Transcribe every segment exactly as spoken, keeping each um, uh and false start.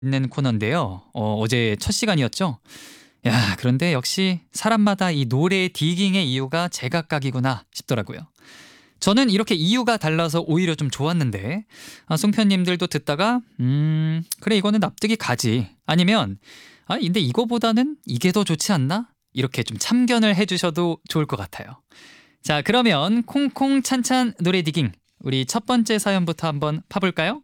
있는 코너인데요. 어, 어제 첫 시간이었죠. 야, 그런데 역시 사람마다 이 노래 디깅의 이유가 제각각이구나 싶더라고요. 저는 이렇게 이유가 달라서 오히려 좀 좋았는데 아, 송편님들도 듣다가 음 그래 이거는 납득이 가지, 아니면 아 근데 이거보다는 이게 더 좋지 않나, 이렇게 좀 참견을 해주셔도 좋을 것 같아요. 자, 그러면 콩콩 찬찬 노래 디깅, 우리 첫 번째 사연부터 한번 파볼까요?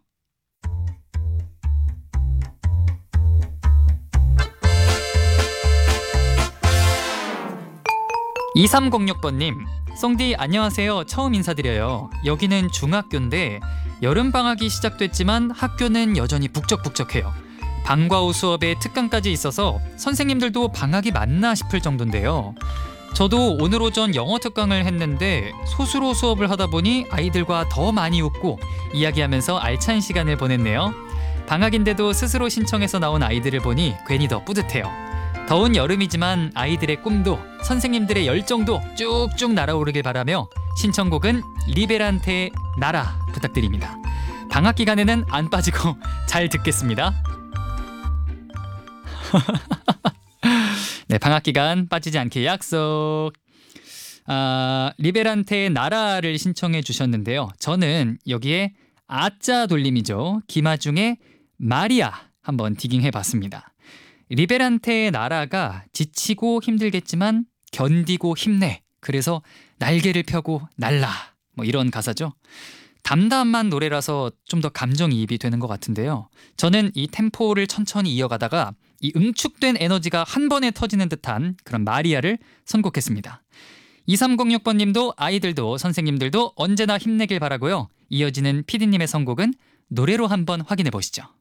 이삼공육 번님, 송디 안녕하세요. 처음 인사드려요. 여기는 중학교인데 여름방학이 시작됐지만 학교는 여전히 북적북적해요. 방과 후 수업에 특강까지 있어서 선생님들도 방학이 맞나 싶을 정도인데요. 저도 오늘 오전 영어 특강을 했는데 소수로 수업을 하다 보니 아이들과 더 많이 웃고 이야기하면서 알찬 시간을 보냈네요. 방학인데도 스스로 신청해서 나온 아이들을 보니 괜히 더 뿌듯해요. 더운 여름이지만 아이들의 꿈도 선생님들의 열정도 쭉쭉 날아오르길 바라며 신청곡은 리베란테의 나라 부탁드립니다. 방학 기간에는 안 빠지고 잘 듣겠습니다. 네, 방학 기간 빠지지 않게 약속. 아, 리베란테의 나라를 신청해 주셨는데요. 저는 여기에 아짜 돌림이죠. 김아중의 마리아 한번 디깅해 봤습니다. 리베란테의 나라가 지치고 힘들겠지만 견디고 힘내, 그래서 날개를 펴고 날라, 뭐 이런 가사죠. 담담한 노래라서 좀 더 감정이입이 되는 것 같은데요. 저는 이 템포를 천천히 이어가다가 이 응축된 에너지가 한 번에 터지는 듯한 그런 마리아를 선곡했습니다. 이삼공육 번님도 아이들도 선생님들도 언제나 힘내길 바라고요. 이어지는 피디님의 선곡은 노래로 한번 확인해 보시죠.